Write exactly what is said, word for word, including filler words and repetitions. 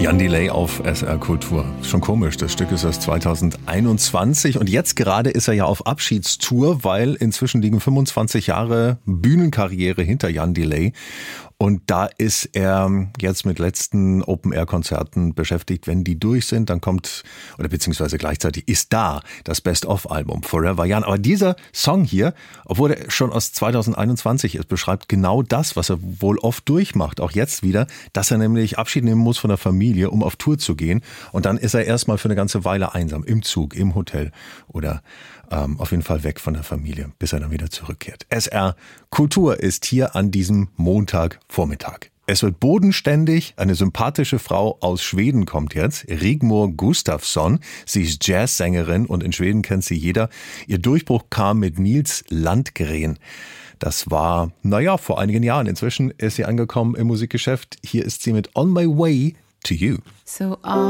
Jan Delay auf S R Kultur. Schon komisch, das Stück ist aus zweitausendeinundzwanzig und jetzt gerade ist er ja auf Abschiedstour, weil inzwischen liegen fünfundzwanzig Jahre Bühnenkarriere hinter Jan Delay. Und da ist er jetzt mit letzten Open-Air-Konzerten beschäftigt. Wenn die durch sind, dann kommt, oder beziehungsweise gleichzeitig ist da das Best-of-Album Forever Jan. Aber dieser Song hier, obwohl er schon aus zweitausendeinundzwanzig ist, beschreibt genau das, was er wohl oft durchmacht, auch jetzt wieder, dass er nämlich Abschied nehmen muss von der Familie, um auf Tour zu gehen. Und dann ist er erstmal für eine ganze Weile einsam, im Zug, im Hotel oder ähm, auf jeden Fall weg von der Familie, bis er dann wieder zurückkehrt. S R Kultur ist hier an diesem Montagvormittag. Es wird bodenständig. Eine sympathische Frau aus Schweden kommt jetzt, Rigmor Gustafsson. Sie ist Jazzsängerin und in Schweden kennt sie jeder. Ihr Durchbruch kam mit Nils Landgren. Das war, naja, vor einigen Jahren. Inzwischen ist sie angekommen im Musikgeschäft. Hier ist sie mit On My Way to You. So on